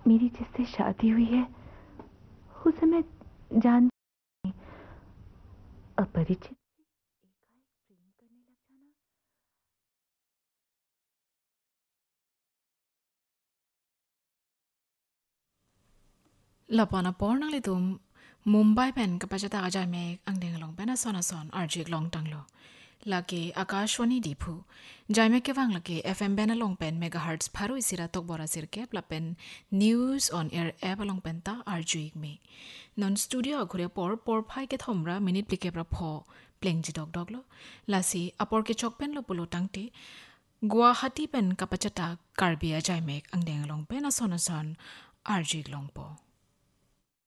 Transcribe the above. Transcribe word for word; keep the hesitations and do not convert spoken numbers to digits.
मेरी जिससे शादी हुई है उसे मैं जानती नहीं, अपरिचित Lapana pornang litum Mumbai pen kapachata aja me ang dengalong pena sona son arjik long tanglo. Laki akashwani dipu. Jaime ke wang laki F M bena long pen megahertz paru isira tok bora sirke plapen news on air app long pen ta arjik me. Non studio akure por por pai ke thomra minute plike pra pho pleng ji dog dog lo. Lasi apor ke chok pen lo pulo tangte Guwahati pen kapachata karbia jaime ang dengalong pena sona son arjik long po.